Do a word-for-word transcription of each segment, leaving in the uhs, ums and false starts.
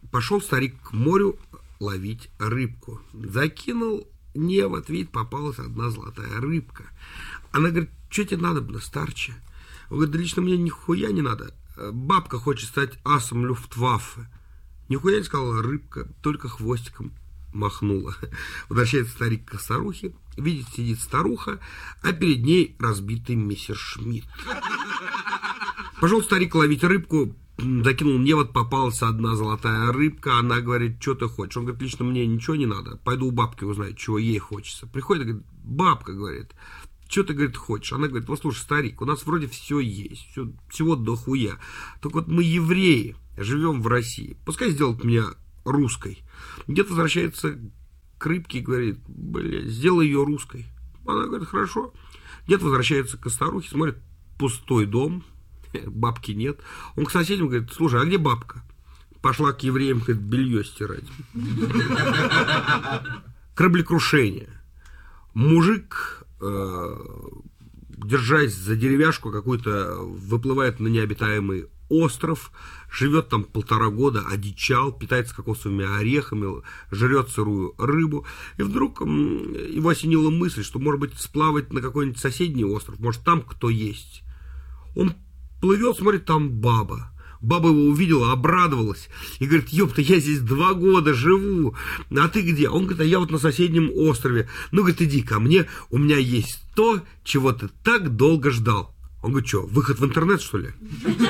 Пошел старик к морю ловить рыбку. Закинул невод, видит, попалась одна золотая рыбка. Она говорит: что тебе надо, старче? Он говорит: да лично мне нихуя не надо. Бабка хочет стать асом Люфтваффе. Нихуя не сказала рыбка, только хвостиком махнула. Возвращается старик к старухе. Видит, сидит старуха, а перед ней разбитый мессершмитт. Пошел старик ловить рыбку, закинул невод, попалась одна золотая рыбка. Она говорит: что ты хочешь? Он говорит: лично мне ничего не надо. Пойду у бабки узнаю, чего ей хочется. Приходит и говорит: бабка, говорит, что ты, говорит, хочешь? Она говорит: вот слушай, старик, у нас вроде все есть, все, всего дохуя. Только вот мы евреи, живем в России. Пускай сделают меня русской. Дед возвращается к рыбке и говорит: бля, сделай ее русской. Она говорит: хорошо. Дед возвращается к старухе, смотрит, пустой дом, бабки нет. Он к соседям говорит: слушай, а где бабка? Пошла к евреям, говорит, белье стирать. Кораблекрушение. Мужик, э, держась за деревяшку какую-то, выплывает на необитаемый остров, живет там полтора года, одичал, питается кокосовыми орехами, жрет сырую рыбу. И вдруг его осенила мысль, что, может быть, сплавать на какой-нибудь соседний остров, может, там кто есть. Он плывет, смотрит, там баба. Баба его увидела, обрадовалась и говорит: ёпта, я здесь два года живу, а ты где? Он говорит: а я вот на соседнем острове. Ну, говорит, иди ко мне, у меня есть то, чего ты так долго ждал. Он говорит: что, выход в интернет, что ли?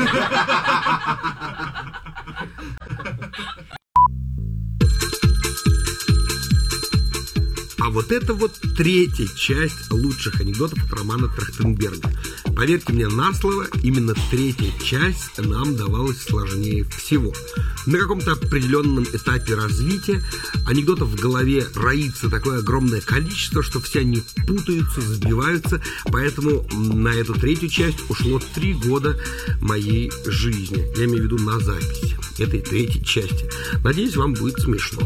А вот это вот третья часть лучших анекдотов от Романа Трахтенберга. Поверьте мне на слово, именно третья часть нам давалась сложнее всего. На каком-то определенном этапе развития анекдотов в голове роится такое огромное количество, что все они путаются, сбиваются. Поэтому на эту третью часть ушло три года моей жизни. Я имею в виду на запись этой третьей части. Надеюсь, вам будет смешно.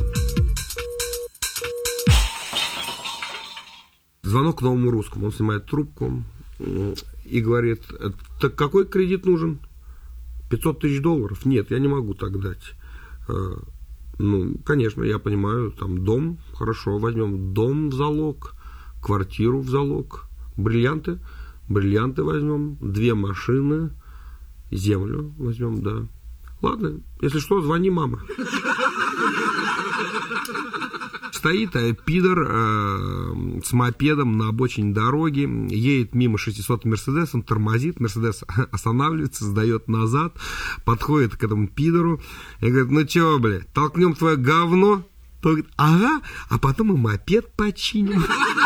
Звонок к Новому Русскому. Он снимает трубку и говорит: так какой кредит нужен? пятьсот тысяч долларов? Нет, я не могу так дать. Ну, конечно, я понимаю, там дом, хорошо, возьмем дом в залог, квартиру в залог, бриллианты, бриллианты возьмем, две машины, землю возьмем, да. Ладно, если что, звони, мама. Стоит а, пидор э, с мопедом на обочине дороги, едет мимо шестисотый Мерседес, он тормозит, Мерседес останавливается, сдает назад, подходит к этому пидору и говорит: ну чё, бля, толкнем твое говно? Тот говорит: ага, а потом и мопед починим.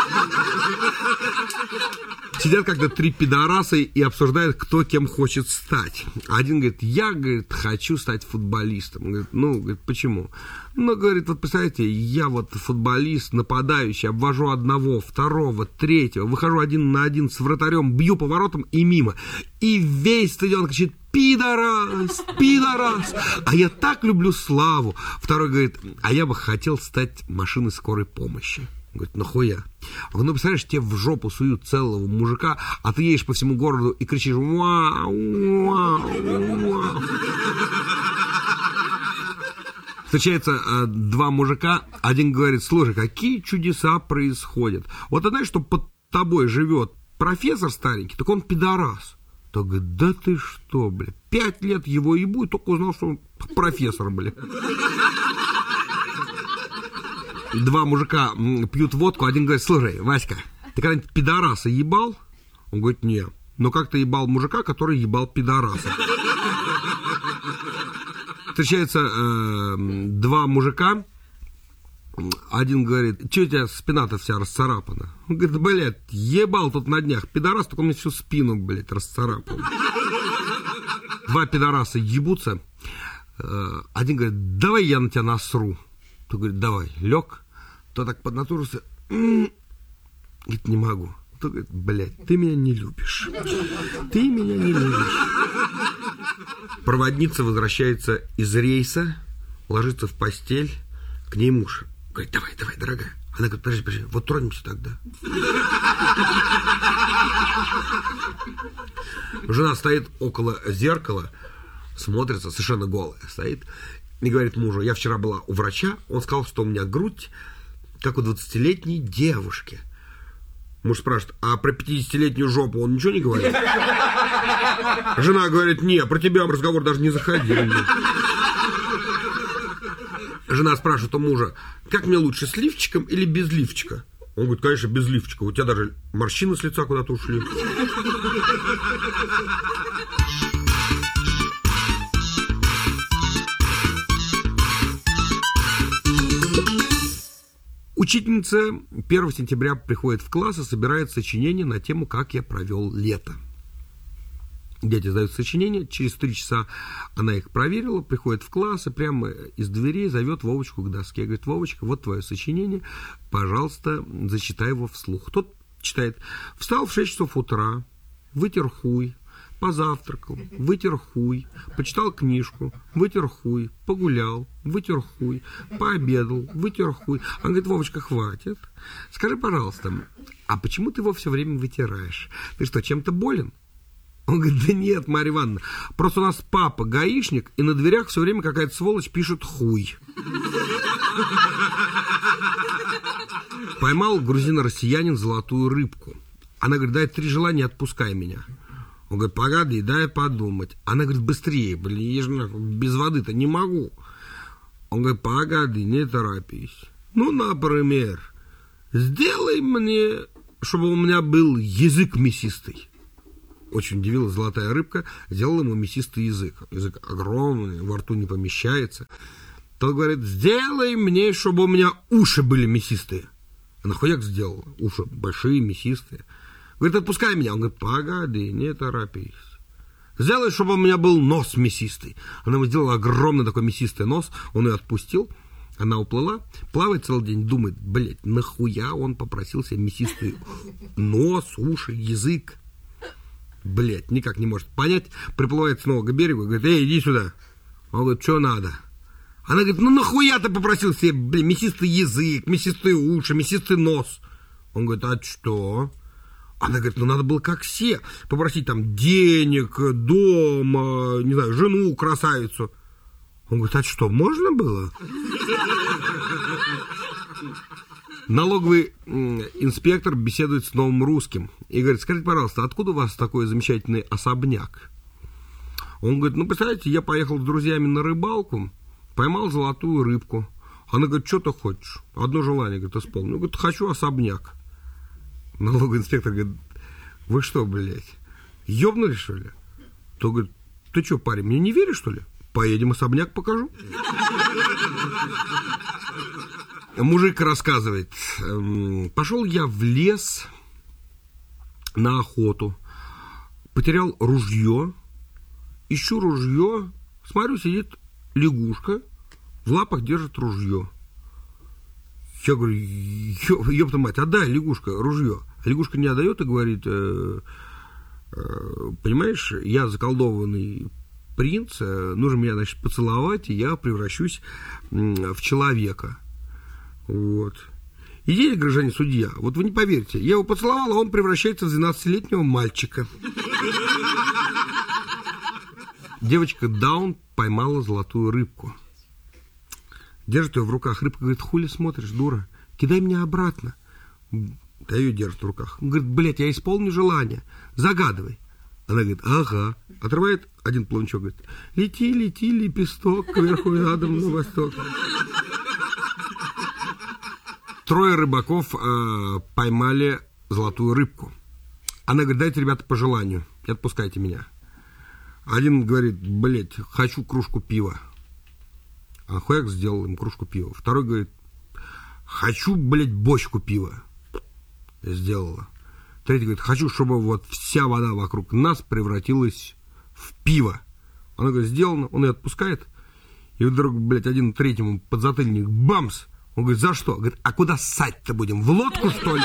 Сидят как-то три пидораса и обсуждают, кто кем хочет стать. Один говорит: я, говорит, хочу стать футболистом. Он говорит: ну, говорит, почему? Ну, говорит, вот представляете, я вот футболист, нападающий, обвожу одного, второго, третьего, выхожу один на один с вратарем, бью по воротам и мимо. И весь стадион кричит: пидорас, пидорас, а я так люблю славу. Второй говорит: а я бы хотел стать машиной скорой помощи. Говорит: нахуя? Он говорит: ну, представляешь, тебе в жопу суют целого мужика, а ты едешь по всему городу и кричишь: вау, вау, вау. Встречаются э, два мужика, один говорит: слушай, какие чудеса происходят. Вот ты знаешь, что под тобой живет профессор старенький, так он пидорас. Тот говорит: да ты что, бля, пять лет его ебу, и только узнал, что он профессор, бля. Два мужика пьют водку, один говорит: слушай, Васька, ты когда-нибудь пидораса ебал? Он говорит: нет. Но как ты ебал мужика, который ебал пидораса? Встречаются э, два мужика, один говорит: что у тебя спина-то вся расцарапана? Он говорит: блядь, ебал тут на днях пидорас, только у меня всю спину, блядь, расцарапан. Два пидораса ебутся, э, один говорит: давай я на тебя насру. Тот говорит: давай. Лег, то так поднатужился, м-м-м. Говорит: не могу. Тот говорит: блядь, ты меня не любишь. Ты меня не любишь. Проводница возвращается из рейса, ложится в постель, к ней муж говорит: давай, давай, дорогая. Она говорит: подожди, подожди, вот тронемся тогда. Жена стоит около зеркала, смотрится, совершенно голая стоит, и говорит мужу: я вчера была у врача, он сказал, что у меня грудь, как у двадцатилетней девушки. Муж спрашивает: а про пятидесятилетнюю жопу он ничего не говорит? Жена говорит: не, про тебя разговор даже не заходил. Жена спрашивает у мужа: как мне лучше, с лифчиком или без лифчика? Он говорит: конечно, без лифчика, у тебя даже морщины с лица куда-то ушли. Учительница первого сентября приходит в класс и собирает сочинение на тему «Как я провел лето». Дети сдают сочинение, через три часа она их проверила, приходит в класс и прямо из дверей зовет Вовочку к доске. Говорит: Вовочка, вот твое сочинение, пожалуйста, зачитай его вслух. Тот читает: встал в шесть часов утра, вытер хуй, позавтракал, вытер хуй, почитал книжку, вытер хуй, погулял, вытер хуй, пообедал, вытер хуй. Он говорит: Вовочка, хватит. Скажи, пожалуйста, а почему ты его все время вытираешь? Ты что, чем-то болен? Он говорит: да нет, Марья Ивановна, просто у нас папа гаишник, и на дверях все время какая-то сволочь пишет хуй. Поймал грузино-россиянин золотую рыбку. Она говорит: дай три желания, отпускай меня. Он говорит: погоди, дай подумать. Она говорит: быстрее, блин, я же без воды-то не могу. Он говорит: погоди, не торопись. Ну, например, сделай мне, чтобы у меня был язык мясистый. Очень удивилась золотая рыбка, сделала ему мясистый язык. Язык огромный, во рту не помещается. Тот говорит: сделай мне, чтобы у меня уши были мясистые. Она хуяк сделала, уши большие, мясистые. Говорит: отпускай меня. Он говорит: погоди, не торопись. Сделай, чтобы у меня был нос мясистый. Она ему сделала огромный такой мясистый нос, он ее отпустил. Она уплыла, плавает целый день, думает: блядь, нахуя он попросил себе мясистый нос, уши, язык. Блядь, никак не может понять. Приплывает снова к берегу и говорит: эй, иди сюда. Он говорит: что надо? Она говорит: ну нахуя ты попросил себе, блин, мясистый язык, мясистые уши, мясистый нос? Он говорит: а что? Она говорит: ну надо было как все, попросить там денег, дом, не знаю, жену, красавицу. Он говорит: а что, можно было? Налоговый инспектор беседует с новым русским и говорит: скажите, пожалуйста, откуда у вас такой замечательный особняк? Он говорит: ну, представляете, я поехал с друзьями на рыбалку, поймал золотую рыбку. Она говорит: что ты хочешь? Одно желание, говорит, исполню. Он говорит: хочу особняк. Налоговый инспектор говорит: вы что, блядь, ёбнули, что ли? То говорит: ты что, парень, мне не веришь, что ли? Поедем, особняк покажу. Мужик рассказывает: пошел я в лес на охоту, потерял ружье, ищу ружье, смотрю, сидит лягушка, в лапах держит ружье. Я говорю: ёпта мать, отдай, лягушка, ружье. А лягушка не отдает и говорит: э, э, понимаешь, я заколдованный принц, нужно меня, значит, поцеловать, и я превращусь в человека. Вот. Идея, гражданин судья, вот вы не поверите, я его поцеловал, а он превращается в двенадцатилетнего мальчика. Девочка Даун поймала золотую рыбку. Держит ее в руках. Рыбка говорит: хули смотришь, дура, кидай меня обратно. Да ее держит в руках. Он говорит: блядь, я исполню желание, загадывай. Она говорит: ага. Отрывает один плавничок, говорит: лети, лети, лепесток, кверху и задом на восток. Трое рыбаков э, поймали золотую рыбку. Она говорит: дайте, ребята, по желанию, и отпускайте меня. Один говорит: блядь, хочу кружку пива. А хуяк сделал им кружку пива. Второй говорит: хочу, блядь, бочку пива. Сделала. Третий говорит: хочу, чтобы вот вся вода вокруг нас превратилась в пиво. Она говорит: сделано. Он ее отпускает. И вдруг, блядь, один третьему подзатыльник, бамс. Он говорит: за что? Говорит: а куда ссать-то будем? В лодку, что ли?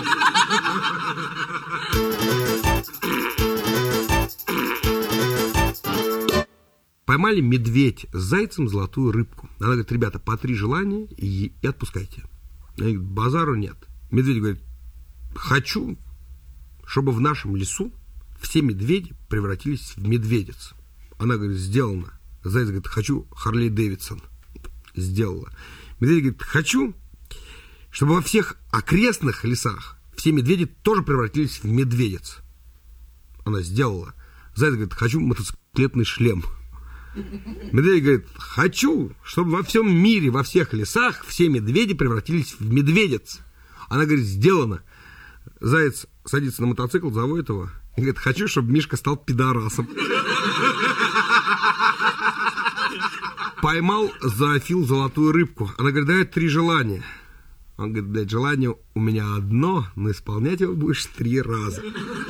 Поймали медведь с зайцем золотую рыбку. Она говорит: ребята, по три желания и, и отпускайте. Она говорит: базару нет. Медведь говорит: хочу, чтобы в нашем лесу все медведи превратились в медведиц. Она говорит: сделано. Заяц говорит, хочу Харлей Дэвидсон. Сделала. Медведь говорит, хочу, чтобы во всех окрестных лесах все медведи тоже превратились в медведец. Она сделала. Заяц говорит, хочу мотоциклетный шлем. Медведь говорит, хочу, чтобы во всем мире, во всех лесах все медведи превратились в медведец. Она говорит, сделано. Заяц садится на мотоцикл, заводит его и говорит, хочу, чтобы Мишка стал пидорасом. Поймал зоофил золотую рыбку. Она говорит, дай три желания. Он говорит, блядь, желание у меня одно, но исполнять его будешь три раза.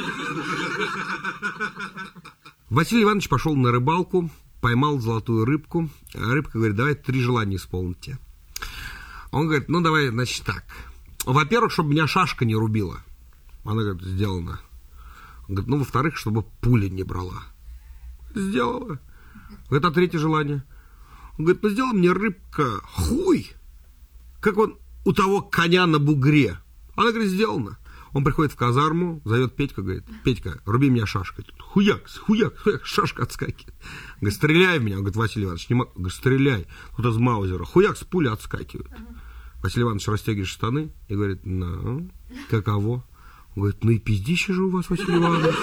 Василий Иванович пошел на рыбалку, поймал золотую рыбку. А рыбка говорит, давай три желания исполните. Он говорит, ну давай, значит, так. Во-первых, чтобы меня шашка не рубила. Она говорит, сделано. Он говорит, ну, во-вторых, чтобы пуля не брала. Сделала. Говорит, а третье желание? Он говорит, ну, сделала мне рыбка хуй, как он у того коня на бугре. Она говорит, сделано. Он приходит в казарму, зовет Петька, говорит, Петька, руби меня шашкой. Хуяк, хуяк, хуяк, шашка отскакивает. Говорит, стреляй в меня. Он говорит, Василий Иванович, не могу. Говорит, стреляй. Вот из маузера. Хуяк, с пули отскакивает. Василий Иванович расстегивает штаны и говорит, ну, каково? Он говорит, ну и пиздище же у вас, Василий Иванович.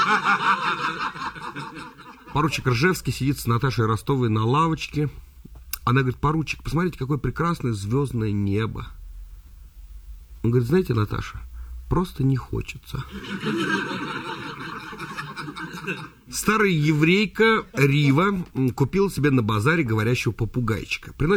Поручик Ржевский сидит с Наташей Ростовой на лавочке. Она говорит, поручик, посмотрите, какое прекрасное звездное небо. Он говорит, знаете, Наташа, просто не хочется. Старая еврейка Рива купила себе на базаре говорящего попугайчика.